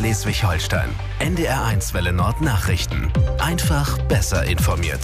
Schleswig-Holstein. NDR1 Welle Nord Nachrichten. Einfach besser informiert.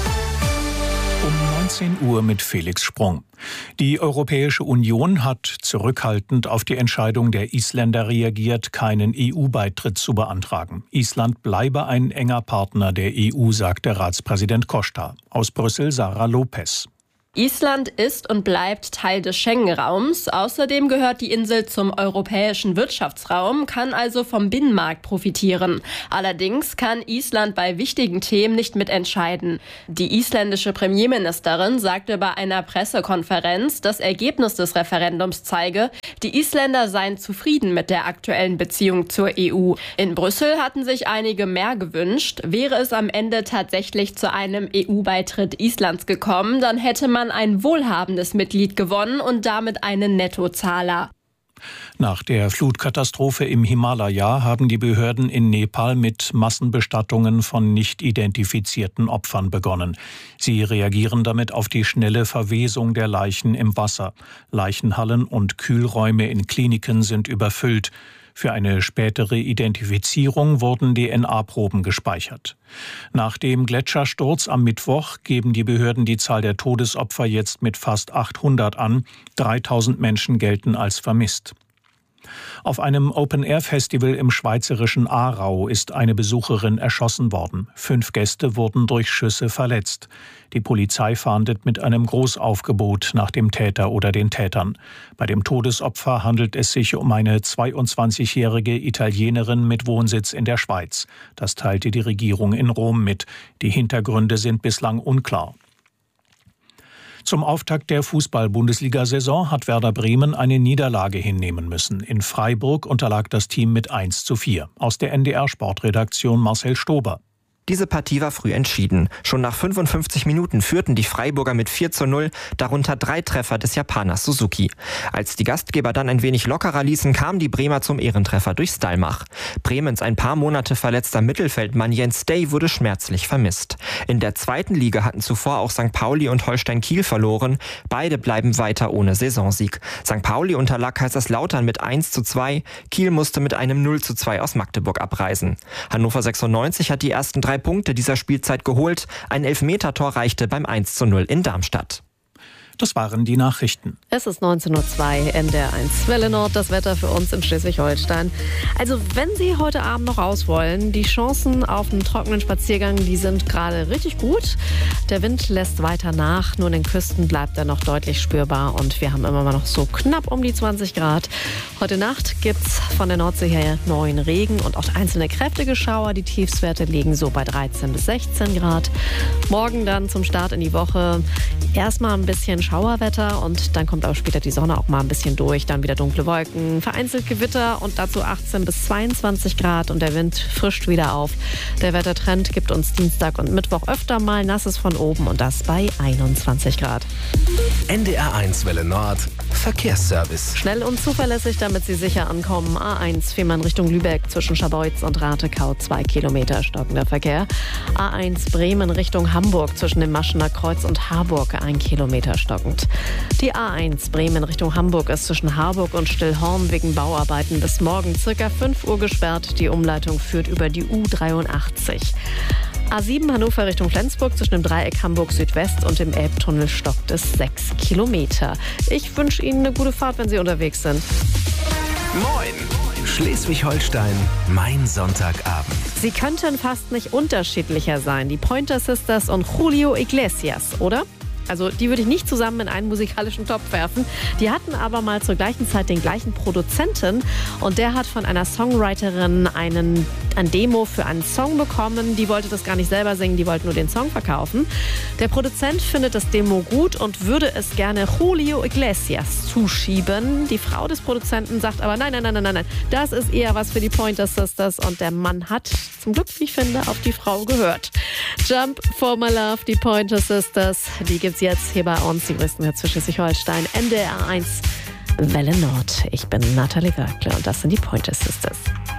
Um 19 Uhr mit Felix Sprung. Die Europäische Union hat zurückhaltend auf die Entscheidung der Isländer reagiert, keinen EU-Beitritt zu beantragen. Island bleibe ein enger Partner der EU, sagte Ratspräsident Costa. Aus Brüssel Sarah Lopez. Island ist und bleibt Teil des Schengen-Raums. Außerdem gehört die Insel zum europäischen Wirtschaftsraum, kann also vom Binnenmarkt profitieren. Allerdings kann Island bei wichtigen Themen nicht mitentscheiden. Die isländische Premierministerin sagte bei einer Pressekonferenz, das Ergebnis des Referendums zeige, die Isländer seien zufrieden mit der aktuellen Beziehung zur EU. In Brüssel hatten sich einige mehr gewünscht. Wäre es am Ende tatsächlich zu einem EU-Beitritt Islands gekommen, dann hätte man ein wohlhabendes Mitglied gewonnen und damit einen Nettozahler. Nach der Flutkatastrophe im Himalaya haben die Behörden in Nepal mit Massenbestattungen von nicht identifizierten Opfern begonnen. Sie reagieren damit auf die schnelle Verwesung der Leichen im Wasser. Leichenhallen und Kühlräume in Kliniken sind überfüllt. Für eine spätere Identifizierung wurden DNA-Proben gespeichert. Nach dem Gletschersturz am Mittwoch geben die Behörden die Zahl der Todesopfer jetzt mit fast 800 an. 3000 Menschen gelten als vermisst. Auf einem Open-Air-Festival im schweizerischen Aarau ist eine Besucherin erschossen worden. 5 Gäste wurden durch Schüsse verletzt. Die Polizei fahndet mit einem Großaufgebot nach dem Täter oder den Tätern. Bei dem Todesopfer handelt es sich um eine 22-jährige Italienerin mit Wohnsitz in der Schweiz. Das teilte die Regierung in Rom mit. Die Hintergründe sind bislang unklar. Zum Auftakt der Fußball-Bundesliga-Saison hat Werder Bremen eine Niederlage hinnehmen müssen. In Freiburg unterlag das Team mit 1:4. Aus der NDR-Sportredaktion Marcel Stober. Diese Partie war früh entschieden. Schon nach 55 Minuten führten die Freiburger mit 4:0, darunter 3 Treffer des Japaners Suzuki. Als die Gastgeber dann ein wenig lockerer ließen, kamen die Bremer zum Ehrentreffer durch Stalmach. Bremens ein paar Monate verletzter Mittelfeldmann Jens Day wurde schmerzlich vermisst. In der zweiten Liga hatten zuvor auch St. Pauli und Holstein Kiel verloren. Beide bleiben weiter ohne Saisonsieg. St. Pauli unterlag Kaiserslautern mit 1:2, Kiel musste mit einem 0:2 aus Magdeburg abreisen. Hannover 96 hat die ersten 3 Punkte dieser Spielzeit geholt. Ein Elfmetertor reichte beim 1:0 in Darmstadt. Das waren die Nachrichten. Es ist 19:02 Uhr, NDR1 Welle Nord, das Wetter für uns in Schleswig-Holstein. Also wenn Sie heute Abend noch raus wollen, die Chancen auf einen trockenen Spaziergang, die sind gerade richtig gut. Der Wind lässt weiter nach, nur in den Küsten bleibt er noch deutlich spürbar und wir haben immer mal noch so knapp um die 20 Grad. Heute Nacht gibt's von der Nordsee her neuen Regen und auch einzelne kräftige Schauer. Die Tiefstwerte liegen so bei 13 bis 16 Grad. Morgen dann zum Start in die Woche erstmal ein bisschen Schauerwetter und dann kommt aber später die Sonne auch mal ein bisschen durch. Dann wieder dunkle Wolken, vereinzelt Gewitter und dazu 18 bis 22 Grad und der Wind frischt wieder auf. Der Wettertrend gibt uns Dienstag und Mittwoch öfter mal Nasses von oben und das bei 21 Grad. NDR1 Welle Nord Verkehrsservice. Schnell und zuverlässig, damit Sie sicher ankommen. A1 Fehmarn Richtung Lübeck zwischen Scharbeutz und Ratekau 2 Kilometer stockender Verkehr. A1 Bremen Richtung Hamburg zwischen dem Maschener Kreuz und Harburg 1 Kilometer stockend. Die A1 Bremen Richtung Hamburg ist zwischen Harburg und Stillhorn wegen Bauarbeiten bis morgen ca. 5 Uhr gesperrt. Die Umleitung führt über die U83. A7 Hannover Richtung Flensburg zwischen dem Dreieck Hamburg Südwest und dem Elbtunnel stockt es 6 Kilometer. Ich wünsche Ihnen eine gute Fahrt, wenn Sie unterwegs sind. Moin! Schleswig-Holstein, mein Sonntagabend. Sie könnten fast nicht unterschiedlicher sein. Die Pointer Sisters und Julio Iglesias, oder? Also die würde ich nicht zusammen in einen musikalischen Topf werfen. Die hatten aber mal zur gleichen Zeit den gleichen Produzenten und der hat von einer Songwriterin ein Demo für einen Song bekommen. Die wollte das gar nicht selber singen, die wollte nur den Song verkaufen. Der Produzent findet das Demo gut und würde es gerne Julio Iglesias zuschieben. Die Frau des Produzenten sagt aber nein, das ist eher was für die Pointer Sisters und der Mann hat zum Glück, wie ich finde, auf die Frau gehört. Jump for my love, die Pointer Sisters, die gibt's jetzt hier bei uns, die größten Hits für Schleswig-Holstein, NDR1 Welle Nord. Ich bin Nathalie Wörkle und das sind die Pointer Sisters.